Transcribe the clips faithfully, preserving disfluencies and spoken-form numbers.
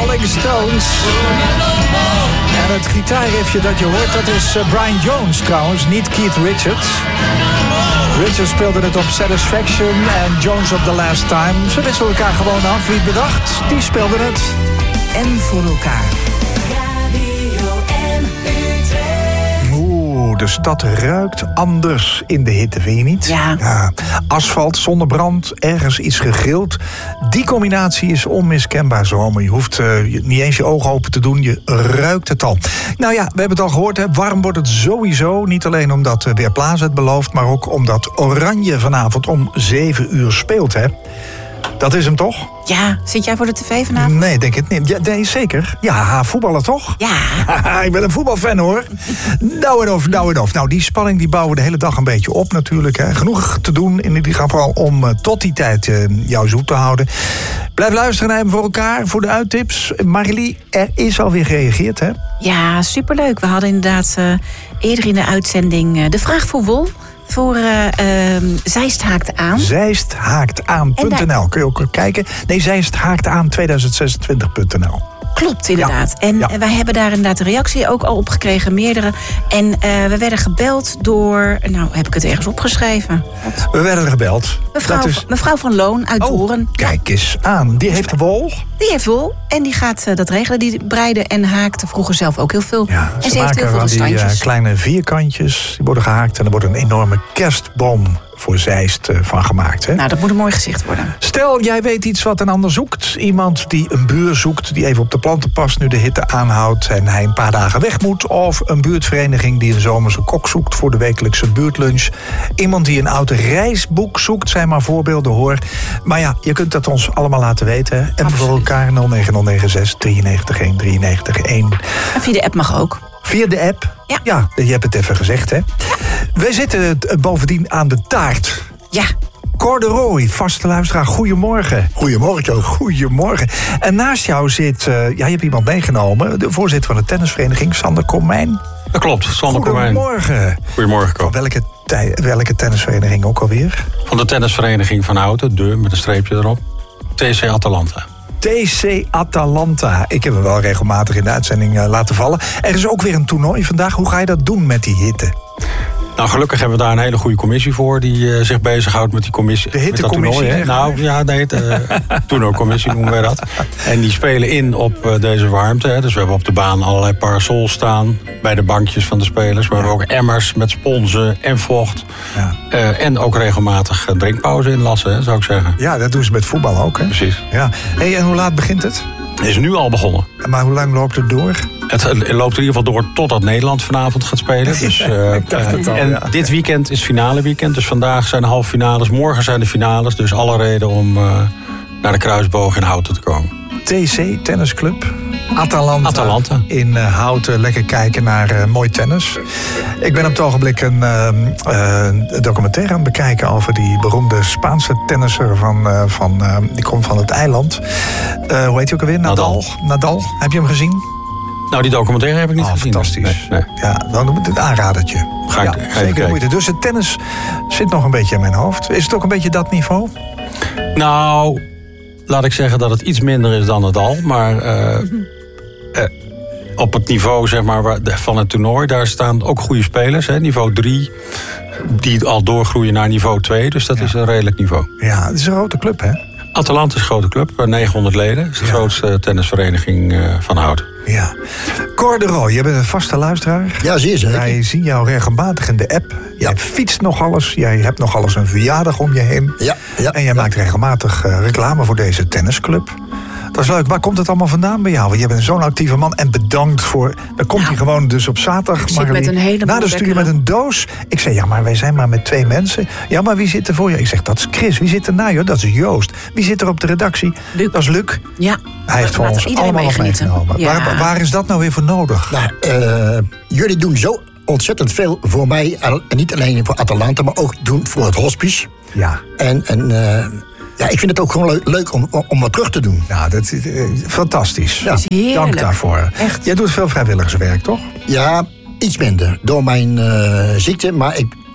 Rolling Stones. En het gitaarriffje dat je hoort, dat is Brian Jones trouwens, niet Keith Richards. Richards speelde het op Satisfaction en Jones op The Last Time. Ze wisselen elkaar gewoon af. Wie het bedacht, die speelde het. En voor elkaar. Oeh, de stad ruikt anders in de hitte, vind je niet? Ja. ja. Asfalt, zonnebrand, ergens iets gegrild. Die combinatie is onmiskenbaar zomer. Je hoeft uh, niet eens je ogen open te doen, je ruikt het al. Nou ja, we hebben het al gehoord, hè. Warm wordt het sowieso. Niet alleen omdat uh, Weerplaza het belooft, maar ook omdat Oranje vanavond om zeven uur speelt, hè. Dat is hem toch? Ja, zit jij voor de tv vanavond? Nee, denk het niet. Ja, nee, zeker. Ja, voetballen toch? Ja. Ik ben een voetbalfan hoor. Nou en of, nou en of. Nou, die spanning die bouwen we de hele dag een beetje op natuurlijk. Hè. Genoeg te doen in ieder geval om uh, tot die tijd uh, jou zoet te houden. Blijf luisteren naar hem voor elkaar, voor de uittips. Marilie, er is alweer gereageerd, hè? Ja, superleuk. We hadden inderdaad uh, eerder in de uitzending uh, de vraag voor Wol. Voor uh, uh, Zeist haakt aan. Zeist haakt aan punt n l. Kun je ook kijken. Nee, Zeist haakt aan tweeduizend zesentwintig punt n l. Klopt, inderdaad. Ja. En ja. wij hebben daar inderdaad een reactie ook al op gekregen, meerdere. En uh, we werden gebeld door... Nou, heb ik het ergens opgeschreven? We werden gebeld. Mevrouw, Dat is... mevrouw van Loon uit oh, Doorn. Kijk eens aan. Die heeft de wol. Die heeft wol. En die gaat uh, dat regelen. Die breiden en haakte vroeger zelf ook heel veel. Ja, en ze, ze heeft maken heel veel van die uh, kleine vierkantjes. Die worden gehaakt en er wordt een enorme kerstboom voor Zeist uh, van gemaakt. Hè? Nou, dat moet een mooi gezicht worden. Stel, jij weet iets wat een ander zoekt. Iemand die een buur zoekt, die even op de planten past nu de hitte aanhoudt en hij een paar dagen weg moet. Of een buurtvereniging die een zomerse kok zoekt voor de wekelijkse buurtlunch. Iemand die een oud reisboek zoekt, zijn maar voorbeelden hoor. Maar ja, je kunt dat ons allemaal laten weten. Hè? En voor elkaar nul negen nul negen zes drie negen een drie negen een. En via de app mag ook. Via de app? Ja. Ja, je hebt het even gezegd, hè? Ja. Wij zitten bovendien aan de taart. Ja. Cor de Rooij, vaste luisteraar, goedemorgen. Goedemorgen, Joop. Goedemorgen. En naast jou zit, uh, ja, je hebt iemand meegenomen, de voorzitter van de tennisvereniging, Sander Komijn. Dat klopt, Sander Komijn. Goedemorgen. Goedemorgen, Ko. Welke, tij, welke tennisvereniging ook alweer? Van de tennisvereniging van Houten, de met een streepje erop. T C Atalanta. T C Atalanta. Ik heb hem wel regelmatig in de uitzending uh, laten vallen. Er is ook weer een toernooi vandaag. Hoe ga je dat doen met die hitte? Nou, gelukkig hebben we daar een hele goede commissie voor die uh, zich bezighoudt met die commissie. De hittecommissie, met dat toernooi, Nou ja, nee, de uh, toernooicommissie noemen wij dat. En die spelen in op uh, deze warmte. Hè. Dus we hebben op de baan allerlei parasols staan bij de bankjes van de spelers. We hebben ook emmers met sponsen en vocht. Ja. Uh, en ook regelmatig drinkpauze inlassen, hè, zou ik zeggen. Ja, dat doen ze met voetbal ook, hè? Precies. Ja. Hey, en hoe laat begint het? Het is nu al begonnen. Maar hoe lang loopt het door? Het, het loopt in ieder geval door totdat Nederland vanavond gaat spelen. Dus, uh, Ik dacht het al, en ja. dit weekend is finale weekend. Dus vandaag zijn de halve finales, morgen zijn de finales. Dus alle reden om uh, naar de Kruisboog in Houten te komen. T C Tennisclub Atalanta, Atalanta. in uh, Houten. Lekker kijken naar uh, mooi tennis. Ik ben op het ogenblik een uh, uh, documentaire aan het bekijken over die beroemde Spaanse tennisser van, uh, van uh, die komt van het eiland. Uh, hoe heet hij ook alweer? Nadal. Nadal. Nadal. Heb je hem gezien? Nou, die documentaire heb ik niet oh, gezien. Fantastisch. Nee, nee. Ja, dan moet het aanradertje. Ga ik, ja, ga zeker de kijken. moeite. Dus het tennis zit nog een beetje in mijn hoofd. Is het ook een beetje dat niveau? Nou, laat ik zeggen dat het iets minder is dan Nadal. Maar uh, uh, op het niveau zeg maar, waar- de- van het toernooi, daar staan ook goede spelers. Hè, niveau drie, die al doorgroeien naar niveau twee. Dus dat Ja. is een redelijk niveau. Ja, het is een grote club, hè? Atalanta is een grote club, negenhonderd leden. Het is de Ja. grootste tennisvereniging uh, van Houten. Ja. Cor de Rooij, je bent een vaste luisteraar. Ja, zeer zeker. Wij zien jou regelmatig in de app. Jij fietst nog alles. Jij hebt nog alles een verjaardag om je heen. Ja, ja. En jij maakt regelmatig uh, reclame voor deze tennisclub. Dat is leuk. Waar komt het allemaal vandaan bij jou? Want je bent zo'n actieve man. En bedankt voor... Dan komt hij gewoon dus op zaterdag. Ik zit Marlies, met een heleboel na de studio met lekkere- een doos. Ik zei, ja, maar wij zijn maar met twee mensen. Ja, maar wie zit er voor je? Ik zeg, dat is Chris. Wie zit er na je? Dat is Joost. Wie zit er op de redactie? Luc. Dat is Luc. Ja. Hij heeft voor Laat ons iedereen allemaal wat meegenieten. meegenomen. Ja. Waar, waar is dat nou weer voor nodig? Nou, eh, jullie doen zo ontzettend veel voor mij. En niet alleen voor Atalanta, maar ook doen voor het hospice. Ja. En, en eh, ja, ik vind het ook gewoon leuk, leuk om, om wat terug te doen. Ja, dat is eh, fantastisch. Ja. is heerlijk. Dank daarvoor. Echt. Jij doet veel vrijwilligerswerk, toch? Ja, iets minder door mijn eh, ziekte. Maar ik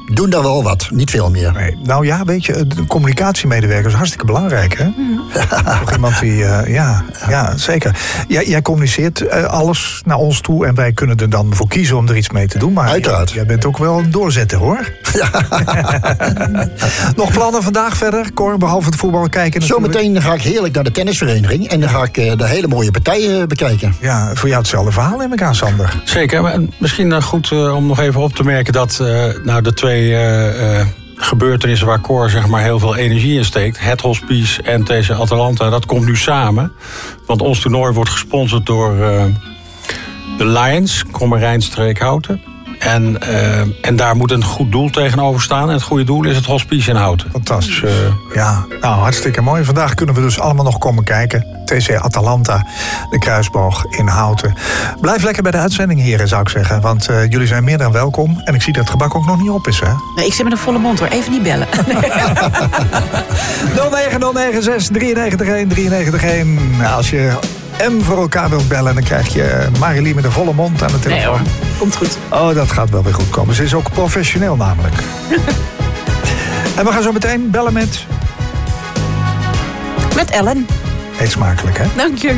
doen daar wel wat, niet veel meer. Nee. Nou ja, weet je, de communicatiemedewerker is hartstikke belangrijk, hè? Mm. Toch iemand die, uh, ja, ja, zeker. Jij, jij communiceert uh, alles naar ons toe en wij kunnen er dan voor kiezen om er iets mee te doen. Maar uiteraard. Jij, jij bent ook wel een doorzetter, hoor. Ja. Nog plannen vandaag verder, Cor, behalve het voetbal kijken? Zometeen ga ik heerlijk naar de tennisvereniging en dan ga ik uh, de hele mooie partijen bekijken. Ja, voor jou hetzelfde verhaal, neem ik aan, Sander. Zeker, maar misschien uh, goed uh, om nog even op te merken dat uh, nou, de twee uh, uh, gebeurtenissen waar Cor zeg maar heel veel energie in steekt, het Hospice en T C Atalanta, dat komt nu samen. Want ons toernooi wordt gesponsord door uh, de Lions, Kommerijn-Streekhouten. En, uh, en daar moet een goed doel tegenover staan. En het goede doel is het Hospice in Houten. Fantastisch. Dus, uh, ja, nou, hartstikke mooi. Vandaag kunnen we dus allemaal nog komen kijken. T C Atalanta, de Kruisboog in Houten. Blijf lekker bij de uitzending, heren, zou ik zeggen. Want uh, jullie zijn meer dan welkom. En ik zie dat het gebak ook nog niet op is, hè? Nee, ik zit met een volle mond, hoor. Even niet bellen. nul negen nul negen zes drie negen een drie negen een. Als je M voor elkaar wilt bellen, dan krijg je Marilie met een volle mond aan de telefoon. Nee, hoor. Komt goed. Oh, dat gaat wel weer goed komen. Ze is ook professioneel namelijk. En we gaan zo meteen bellen met... Met Ellen. Eet smakelijk, hè? Dank je.